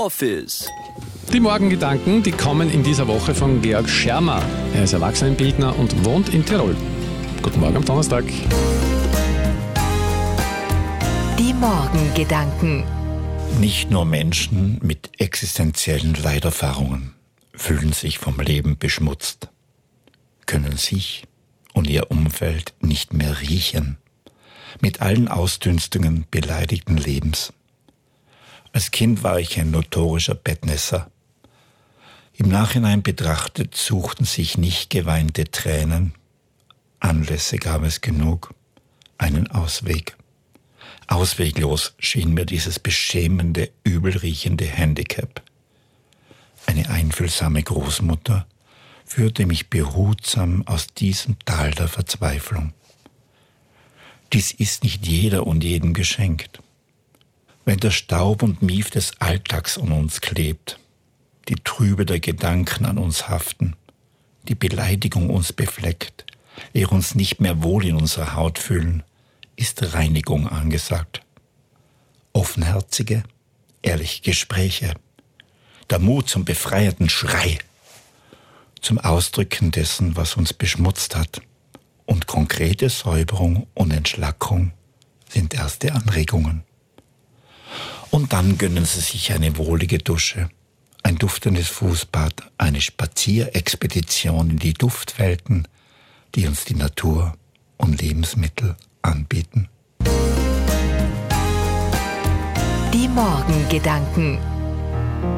Office. Die Morgengedanken, die kommen in dieser Woche von Georg Schermer. Er ist Erwachsenenbildner und wohnt in Tirol. Guten Morgen am Donnerstag. Die Morgengedanken. Nicht nur Menschen mit existenziellen Leiterfahrungen fühlen sich vom Leben beschmutzt, können sich und ihr Umfeld nicht mehr riechen, mit allen Ausdünstungen beleidigten Lebens. Als Kind war ich ein notorischer Bettnässer. Im Nachhinein betrachtet suchten sich nicht geweinte Tränen. Anlässe gab es genug, einen Ausweg. Ausweglos schien mir dieses beschämende, übelriechende Handicap. Eine einfühlsame Großmutter führte mich behutsam aus diesem Tal der Verzweiflung. Dies ist nicht jeder und jedem geschenkt. Wenn der Staub und Mief des Alltags an uns klebt, die Trübe der Gedanken an uns haften, die Beleidigung uns befleckt, wir uns nicht mehr wohl in unserer Haut fühlen, ist Reinigung angesagt. Offenherzige, ehrliche Gespräche, der Mut zum befreienden Schrei, zum Ausdrücken dessen, was uns beschmutzt hat, und konkrete Säuberung und Entschlackung sind erste Anregungen. Und dann gönnen Sie sich eine wohlige Dusche, ein duftendes Fußbad, eine Spazierexpedition in die Duftwelten, die uns die Natur und Lebensmittel anbieten. Die Morgengedanken.